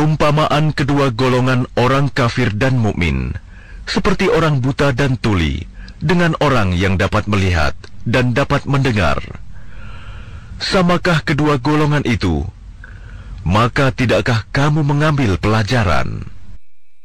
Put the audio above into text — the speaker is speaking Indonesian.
Perumpamaan kedua golongan orang kafir dan mukmin, seperti orang buta dan tuli, dengan orang yang dapat melihat dan dapat mendengar. Samakah kedua golongan itu? Maka tidakkah kamu mengambil pelajaran?